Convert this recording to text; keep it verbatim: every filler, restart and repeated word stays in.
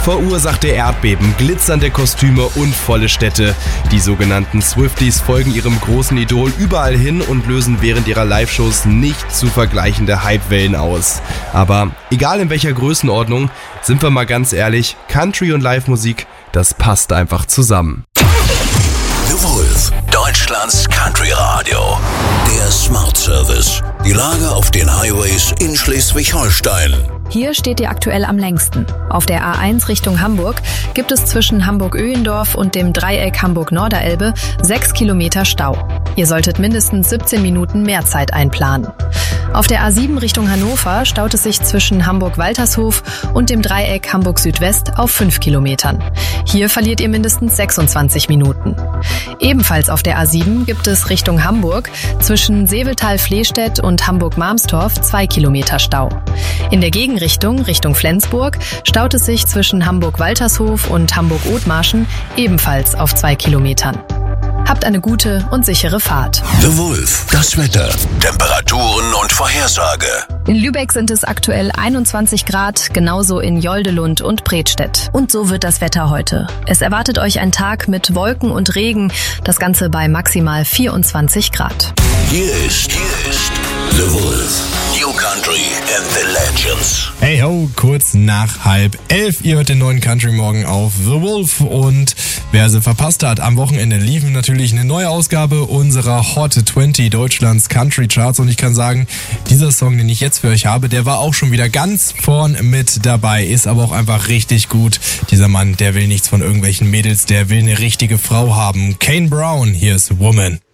verursachte Erdbeben, glitzernde Kostüme und volle Städte. Die sogenannten Swifties folgen ihrem großen Idol überall hin und lösen während ihrer Live-Shows nicht zu vergleichende Hypewellen aus. Aber egal in welcher Größenordnung, sind wir mal ganz ehrlich, Country und Live-Musik, das passt einfach zusammen. The Wolf, Deutschlands Country Radio. Der Smart Service. Die Lage auf den Highways in Schleswig-Holstein. Hier steht ihr aktuell am längsten. Auf der A eins Richtung Hamburg gibt es zwischen Hamburg-Öhendorf und dem Dreieck Hamburg-Norderelbe sechs Kilometer Stau. Ihr solltet mindestens siebzehn Minuten mehr Zeit einplanen. Auf der A sieben Richtung Hannover staut es sich zwischen Hamburg-Waltershof und dem Dreieck Hamburg-Südwest auf fünf Kilometern. Hier verliert ihr mindestens sechsundzwanzig Minuten. Ebenfalls auf der A sieben gibt es Richtung Hamburg zwischen Seevetal-Flehstedt und Hamburg-Marmstorf zwei Kilometer Stau. In der Gegenrichtung, Richtung Flensburg, staut es sich zwischen Hamburg-Waltershof und Hamburg-Othmarschen ebenfalls auf zwei Kilometern. Habt eine gute und sichere Fahrt. The Wolf, das Wetter, Temperaturen und Vorhersage. In Lübeck sind es aktuell einundzwanzig Grad, genauso in Joldelund und Bredstedt. Und so wird das Wetter heute. Es erwartet euch ein Tag mit Wolken und Regen, das Ganze bei maximal vierundzwanzig Grad. Hier ist, hier ist The Wolf, New Country and the Legends. Hey ho, kurz nach halb elf. Ihr hört den neuen Country Morgen auf The Wolf. Und wer sie verpasst hat, am Wochenende liefen natürlich eine neue Ausgabe unserer Hot zwanzig Deutschlands Country Charts. Und ich kann sagen, dieser Song, den ich jetzt für euch habe, der war auch schon wieder ganz vorn mit dabei. Ist aber auch einfach richtig gut. Dieser Mann, der will nichts von irgendwelchen Mädels, der will eine richtige Frau haben. Kane Brown, hier ist Woman.